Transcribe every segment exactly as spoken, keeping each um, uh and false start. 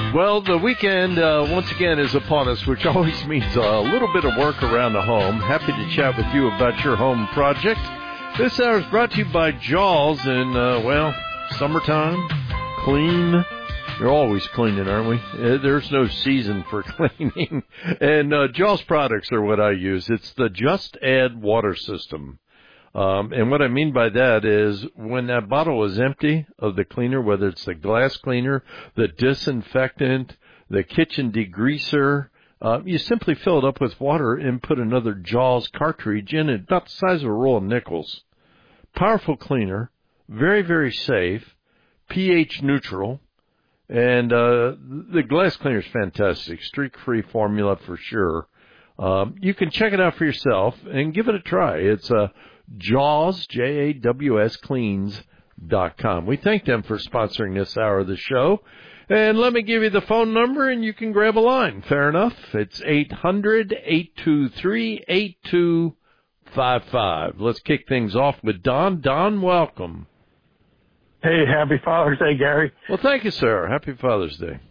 Well, the weekend, uh, once again, is upon us, which always means a little bit of work around the home. Happy to chat with you about your home project. This hour is brought to you by Jaws, and, uh, well, summertime, clean. We're always cleaning, aren't we? Uh, there's no season for cleaning. And uh, Jaws products are what I use. It's the Just Add water system. Um, and what I mean by that is when that bottle is empty of the cleaner, whether it's the glass cleaner, the disinfectant, the kitchen degreaser, uh, you simply fill it up with water and put another Jaws cartridge in it, about the size of a roll of nickels. Powerful cleaner, very, very safe, pH neutral, and uh, the glass cleaner is fantastic. Streak-free formula for sure. Um, you can check it out for yourself and give it a try. It's a Jaws, J A W S, cleans dot com. We thank them for sponsoring this hour of the show. And let me give you the phone number, and you can grab a line. Fair enough. It's eight hundred, eight two three, eight two five five. Let's kick things off with Don. Don, welcome. Hey, happy Father's Day, Gary. Well, thank you, sir. Happy Father's Day.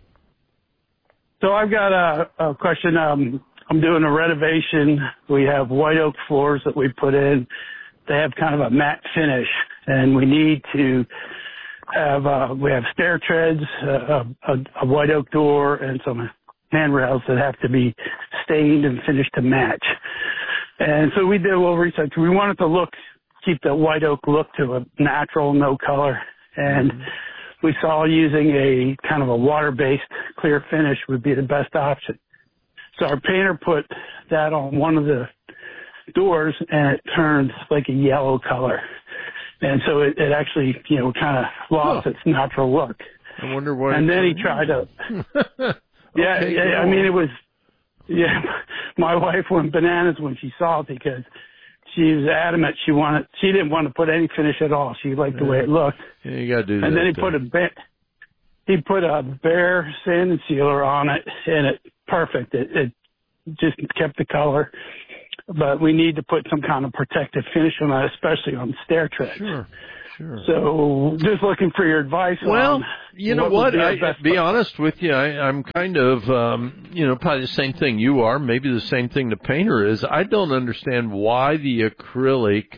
So I've got a, a question. Um, I'm doing a renovation. We have white oak floors that we put in. They have kind of a matte finish, and we need to have, uh, we have stair treads, uh, a, a white oak door, and some handrails that have to be stained and finished to match. And so we did a little research. We wanted to look, keep the white oak look to a natural, no color. And mm-hmm. we saw using a kind of a water-based clear finish would be the best option. So our painter put that on one of the doors, and it turns like a yellow color. And so it, it actually, you know, kind of lost huh. its natural look. I wonder why. And then he tried to, yeah, okay, yeah I mean, it was, yeah, my wife went bananas when she saw it because she was adamant she wanted, she didn't want to put any finish at all. She liked the way it looked. Yeah, you got to do that. And then he too. put a ba- he put a bare sand sealer on it, and it perfect. It, it just kept the color. But we need to put some kind of protective finish on that, especially on stair treads. Sure, sure. So just looking for your advice. Well, on you know what? what? Be I, be honest with you, I, I'm kind of, um, you know, probably the same thing you are. Maybe the same thing the painter is. I don't understand why the acrylic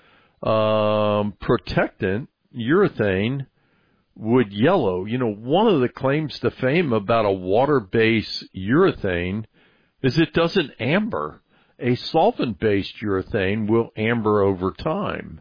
um, protectant, urethane, would yellow. You know, one of the claims to fame about a water-based urethane is it doesn't amber. A solvent-based urethane will amber over time.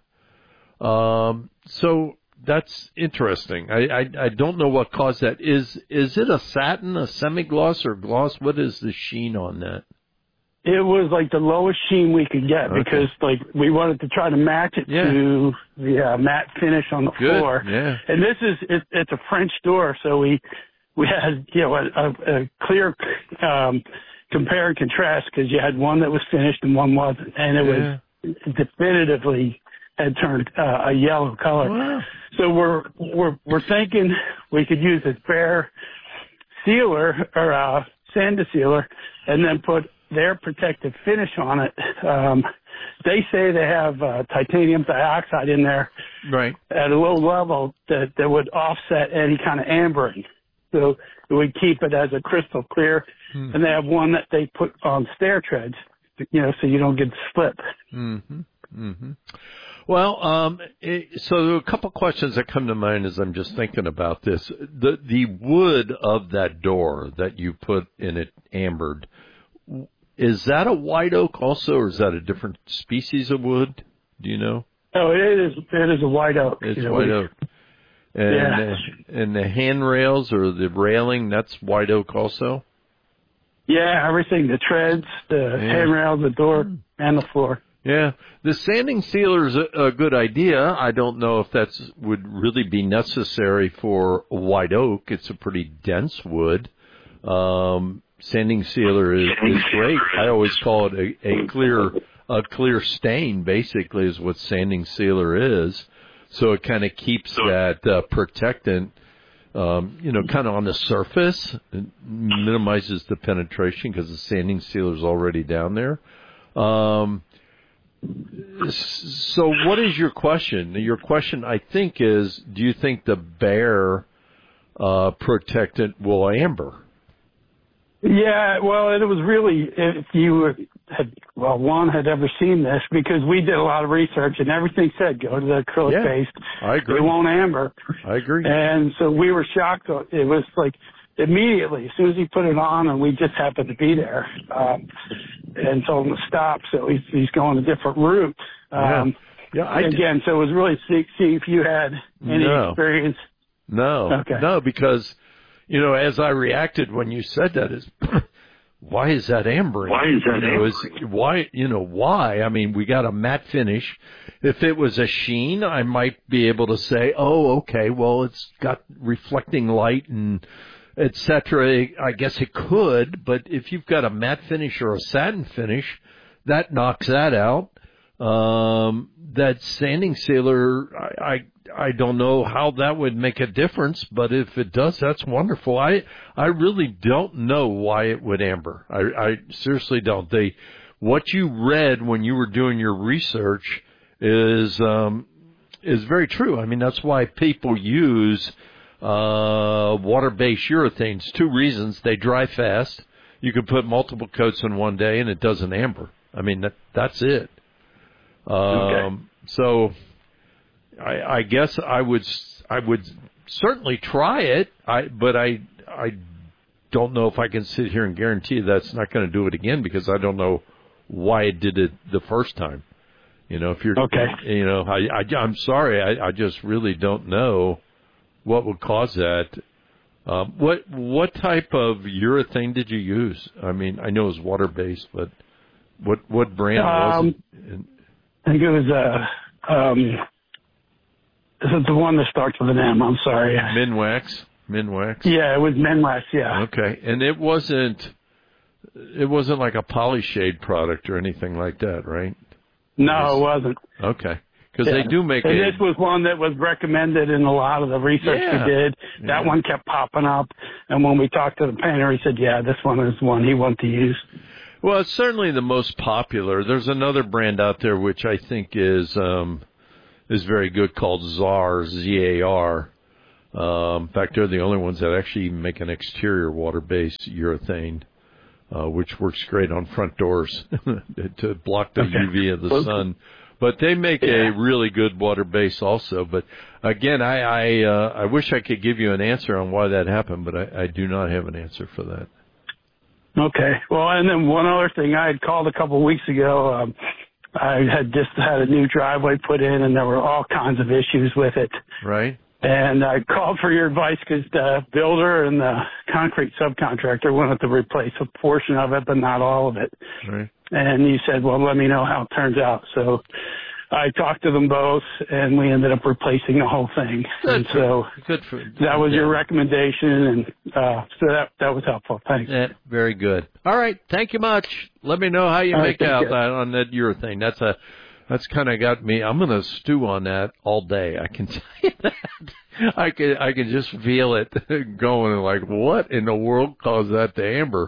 Um, so that's interesting. I, I I don't know what caused that. Is is it a satin, a semi-gloss, or gloss? What is the sheen on that? It was like the lowest sheen we could get okay. because like we wanted to try to match it yeah. to the uh, matte finish on the Good. floor. Yeah. And this is it, it's a French door, so we we had you know a, a, a clear. Um, compare and contrast because you had one that was finished and one wasn't, and it yeah. was definitively had turned uh, a yellow color. Wow. So we're we're we're thinking we could use a bare sealer or a sand sealer, and then put their protective finish on it. Um, they say they have uh, titanium dioxide in there, right, at a low level that that would offset any kind of ambering. So it would keep it as a crystal clear. Mm-hmm. And they have one that they put on stair treads, you know, so you don't get slip. Mm-hmm. Mm-hmm. Well, um, it, so a couple questions that come to mind as I'm just thinking about this. The the wood of that door that you put in it ambered, is that a white oak also, or is that a different species of wood? Do you know? Oh, it is. It is a white oak. It's you know, white we, oak. And, yeah. uh, and the handrails or the railing, that's white oak also? Yeah, everything, the treads, the yeah. handrail, the door, and the floor. Yeah, the sanding sealer is a, a good idea. I don't know if that's would really be necessary for white oak. It's a pretty dense wood. Um, sanding sealer is, is great. I always call it a, a clear a clear stain, basically, is what sanding sealer is. So it kind of keeps that uh, protectant, um, you know, kind of on the surface. It minimizes the penetration because the sanding sealer is already down there. Um, so what is your question? Your question, I think, is do you think the bare uh, protectant will amber. Yeah, well, it was really, if you had, well, one had ever seen this, because we did a lot of research and everything said go to the acrylic Yeah, paste. I agree. It won't amber. I agree. And so we were shocked. It was like immediately, as soon as he put it on, and we just happened to be there, um, and told him to stop. So he's, he's going a different route. Um, yeah. yeah I again, did. so it was really see, see if you had any no. experience. No, okay. no, because, you know, as I reacted when you said that is, why is that ambering? Why is that you know, ambering? Is, why, you know, why? I mean, we got a matte finish. If it was a sheen, I might be able to say, oh, okay, well, it's got reflecting light and et cetera. I guess it could, but if you've got a matte finish or a satin finish, that knocks that out. Um, that sanding sealer, I, I, I don't know how that would make a difference, but if it does, that's wonderful. I, I really don't know why it would amber. I, I seriously don't. They, what you read when you were doing your research is, um, is very true. I mean, that's why people use, uh, water-based urethanes. Two reasons. They dry fast. You can put multiple coats in one day and it doesn't amber. I mean, that, that's it. Um, okay. So I, I guess I would, I would certainly try it. I, but I, I don't know if I can sit here and guarantee that's not going to do it again, because I don't know why it did it the first time. You know, if you're, okay. you know, I, I, I'm sorry. I, I just really don't know what would cause that. Um, what, what type of urethane did you use? I mean, I know it was water-based, but what, what brand um, was it? I think it was, uh, um, is it the one that starts with an M? I'm sorry. Minwax. Minwax. Yeah, it was Minwax, yeah. Okay. And it wasn't, it wasn't like a Polyshade product or anything like that, right? No, it wasn't. Okay. Because yeah. they do make and a... this was one that was recommended in a lot of the research yeah. we did. That yeah. one kept popping up. And when we talked to the painter, he said, yeah, this one is one he wanted to use. Well, it's certainly the most popular. There's another brand out there which I think is um, is very good, called Zar, Z A R. Um, in fact, they're the only ones that actually make an exterior water-based urethane, uh, which works great on front doors to block the okay. U V of the sun. But they make yeah. a really good water base also. But again, I I, uh, I wish I could give you an answer on why that happened, but I, I do not have an answer for that. Okay. Well, and then one other thing, I had called a couple of weeks ago. Um, I had just had a new driveway put in, and there were all kinds of issues with it. Right. And I called for your advice because the builder and the concrete subcontractor wanted to replace a portion of it, but not all of it. Right. And you said, well, let me know how it turns out. So I talked to them both, and we ended up replacing the whole thing. Good and for, so good for, that was yeah. your recommendation, and uh, so that that was helpful. Thanks. Yeah, very good. All right, thank you much. Let me know how you All make right, out you. that, on that urethane. That's a that's kind of got me. I'm going to stew on that all day. I can tell you that. I can I can just feel it going. Like, what in the world caused that to amber?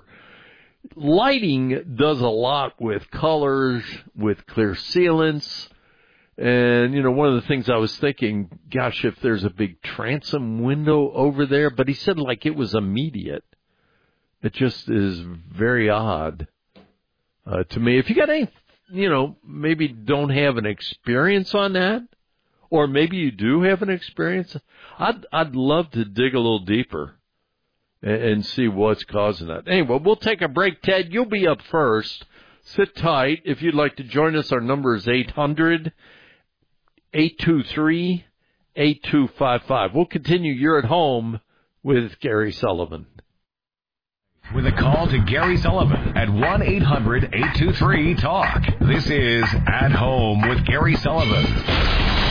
Lighting does a lot with colors, with clear sealants. And, you know, one of the things I was thinking, gosh, if there's a big transom window over there, but he said like it was immediate. It just is very odd uh, to me. If you got any, you know, maybe don't have an experience on that, or maybe you do have an experience, I'd, I'd love to dig a little deeper and, and see what's causing that. Anyway, we'll take a break. Ted, you'll be up first. Sit tight. If you'd like to join us, our number is eight hundred, eight two three, eight two five five. We'll continue. You're at home with Gary Sullivan. With a call to Gary Sullivan at one eight hundred, eight two three, talk. This is At Home with Gary Sullivan.